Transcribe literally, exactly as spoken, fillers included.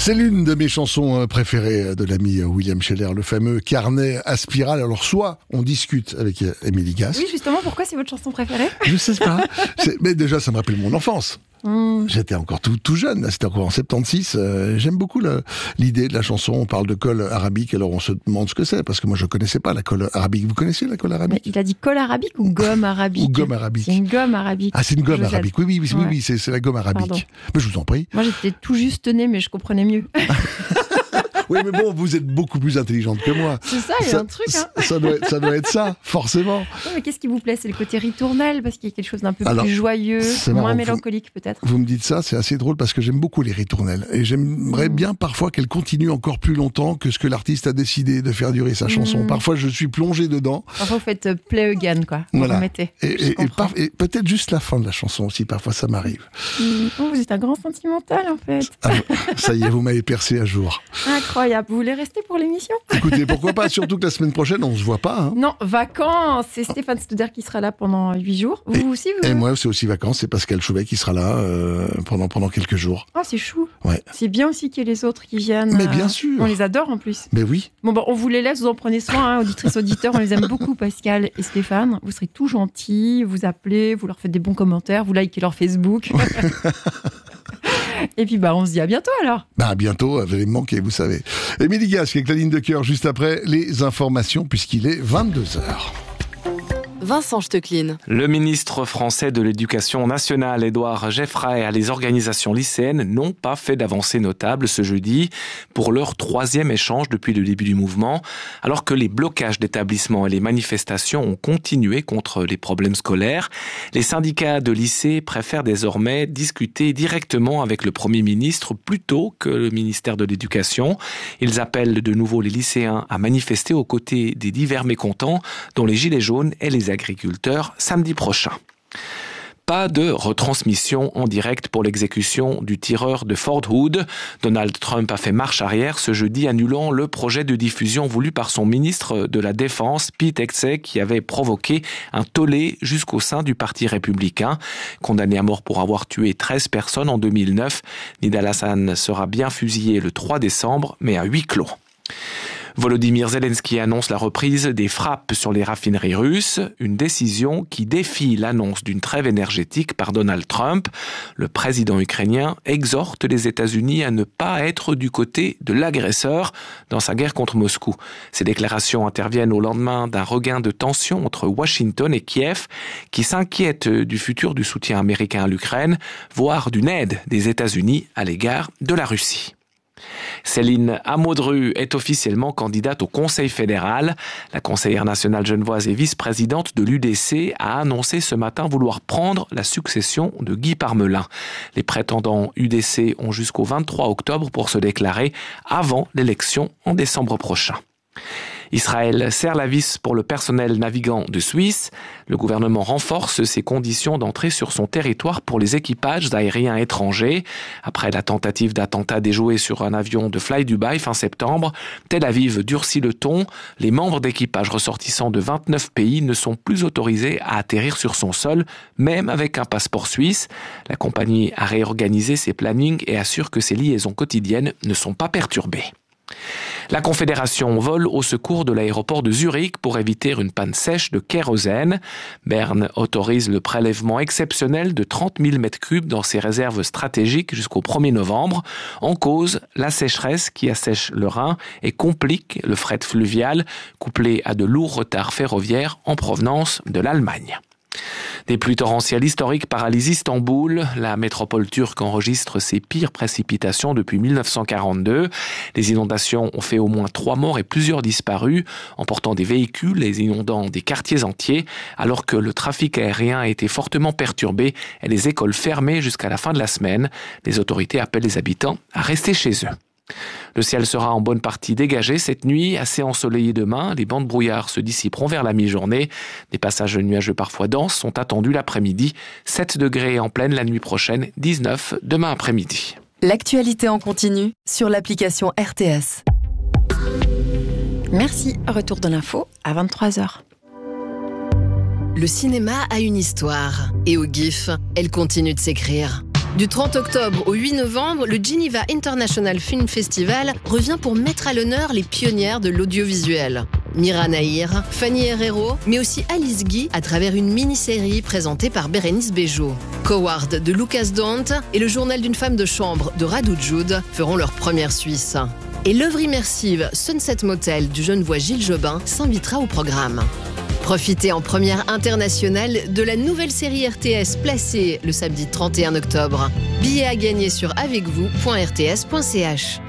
C'est l'une de mes chansons préférées de l'ami William Scheller, le fameux carnet à spirale. Alors soit on discute avec Émilie Gasque. Oui, justement, pourquoi c'est votre chanson préférée ? Je sais pas. C'est... Mais déjà, ça me rappelle mon enfance. Mmh. J'étais encore tout, tout jeune, c'était encore en soixante-seize. Euh, j'aime beaucoup le, l'idée de la chanson. On parle de colle arabique, alors on se demande ce que c'est, parce que moi je connaissais pas la colle arabique. Vous connaissez la colle arabique ? Mais il a dit colle arabique ou gomme arabique ? Ou gomme arabique. C'est une gomme arabique. Ah, c'est une gomme Josette. arabique. Oui, oui, oui, oui, Ouais. oui c'est, c'est la gomme arabique. Pardon. Mais je vous en prie. Moi j'étais tout juste née, mais je comprenais mieux. Oui, mais bon, vous êtes beaucoup plus intelligente que moi. C'est ça, il y a Ça, un truc. Hein. ça, doit être, ça doit être ça, forcément. Ouais, mais qu'est-ce qui vous plaît ? C'est le côté ritournel, parce qu'il y a quelque chose d'un peu Alors, plus joyeux, c'est moins marrant, mélancolique peut-être. Vous me dites ça, c'est assez drôle parce que j'aime beaucoup les ritournelles. Et j'aimerais Mmh. bien parfois qu'elle continue encore plus longtemps que ce que l'artiste a décidé de faire durer sa chanson. Mmh. Parfois, je suis plongé dedans. Parfois vous faites euh, play again, quoi. Vous Voilà. remettez. Et, Je et- et comprends. par- et peut-être juste la fin de la chanson aussi, parfois ça m'arrive. Mmh. Oh, vous êtes un grand sentimental en fait. Ah, ça y est, vous m'avez percé à jour. Incroyable. Vous voulez rester pour l'émission ? Écoutez, pourquoi pas, surtout que la semaine prochaine, on se voit pas. Hein. Non, vacances. C'est Stéphane Studer qui sera là pendant huit jours. Vous aussi, vous Et moi, c'est aussi vacances, c'est Pascal Chouvet qui sera là euh, pendant, pendant quelques jours. Oh, c'est chou. Ouais. C'est bien aussi qu'il y ait les autres qui viennent. Mais euh, bien sûr. On les adore en plus. Mais oui. Bon, bah, on vous les laisse, vous en prenez soin, hein, auditrices, auditeurs. On les aime beaucoup, Pascal et Stéphane. Vous serez tout gentils, vous appelez, vous leur faites des bons commentaires, vous likez leur Facebook. Et puis, bah, on se dit à bientôt alors. Bah, à bientôt, vous allez me manquer, vous savez. Émilie Gasque avec la ligne de cœur juste après les informations, puisqu'il est vingt-deux heures. Vincent Stecklin. Le ministre français de l'Éducation nationale, Édouard Geffray, et les organisations lycéennes n'ont pas fait d'avancées notables ce jeudi pour leur troisième échange depuis le début du mouvement, alors que les blocages d'établissements et les manifestations ont continué contre les problèmes scolaires. Les syndicats de lycées préfèrent désormais discuter directement avec le Premier ministre plutôt que le ministère de l'Éducation. Ils appellent de nouveau les lycéens à manifester aux côtés des divers mécontents, dont les Gilets jaunes et les agriculteurs samedi prochain. Pas de retransmission en direct pour l'exécution du tireur de Fort Hood. Donald Trump a fait marche arrière ce jeudi, annulant le projet de diffusion voulu par son ministre de la Défense, Pete Hegseth, qui avait provoqué un tollé jusqu'au sein du Parti républicain. Condamné à mort pour avoir tué treize personnes en deux mille neuf, Nidal Hassan sera bien fusillé le trois décembre, mais à huis clos. Volodymyr Zelensky annonce la reprise des frappes sur les raffineries russes, une décision qui défie l'annonce d'une trêve énergétique par Donald Trump. Le président ukrainien exhorte les États-Unis à ne pas être du côté de l'agresseur dans sa guerre contre Moscou. Ces déclarations interviennent au lendemain d'un regain de tension entre Washington et Kiev, qui s'inquiète du futur du soutien américain à l'Ukraine, voire d'une aide des États-Unis à l'égard de la Russie. Céline Amodru est officiellement candidate au Conseil fédéral. La conseillère nationale genevoise et vice-présidente de l'U D C a annoncé ce matin vouloir prendre la succession de Guy Parmelin. Les prétendants U D C ont jusqu'au vingt-trois octobre pour se déclarer avant l'élection en décembre prochain. Israël serre la vis pour le personnel navigant de Suisse. Le gouvernement renforce ses conditions d'entrée sur son territoire pour les équipages aériens étrangers. Après la tentative d'attentat déjoué sur un avion de Fly Dubai fin septembre, Tel Aviv durcit le ton. Les membres d'équipage ressortissants de vingt-neuf pays ne sont plus autorisés à atterrir sur son sol, même avec un passeport suisse. La compagnie a réorganisé ses plannings et assure que ses liaisons quotidiennes ne sont pas perturbées. La Confédération vole au secours de l'aéroport de Zurich pour éviter une panne sèche de kérosène. Berne autorise le prélèvement exceptionnel de trente mille mètres cubes dans ses réserves stratégiques jusqu'au premier novembre. En cause, la sécheresse qui assèche le Rhin et complique le fret fluvial, couplé à de lourds retards ferroviaires en provenance de l'Allemagne. Des pluies torrentielles historiques paralysent Istanbul. La métropole turque enregistre ses pires précipitations depuis mille neuf cent quarante-deux. Les inondations ont fait au moins trois morts et plusieurs disparus, emportant des véhicules et inondant des quartiers entiers, alors que le trafic aérien a été fortement perturbé et les écoles fermées jusqu'à la fin de la semaine. Les autorités appellent les habitants à rester chez eux. Le ciel sera en bonne partie dégagé cette nuit, assez ensoleillé demain. Les bancs de brouillard se dissiperont vers la mi-journée. Des passages nuageux parfois denses sont attendus l'après-midi. sept degrés en pleine la nuit prochaine, dix-neuf demain après-midi. L'actualité en continu sur l'application R T S. Merci. Retour de l'info à vingt-trois heures. Le cinéma a une histoire et au GIF, elle continue de s'écrire. Du trente octobre au huit novembre, le Geneva International Film Festival revient pour mettre à l'honneur les pionnières de l'audiovisuel. Mira Nahir, Fanny Herrero, mais aussi Alice Guy à travers une mini-série présentée par Bérénice Bejo. Coward de Lucas Dante et le journal d'une femme de chambre de Radou Jude feront leur première Suisse. Et l'œuvre immersive Sunset Motel du Genevois Gilles Jobin s'invitera au programme. Profitez en première internationale de la nouvelle série R T S Placée le samedi trente et un octobre. Billets à gagner sur avec vous point r t s point c h.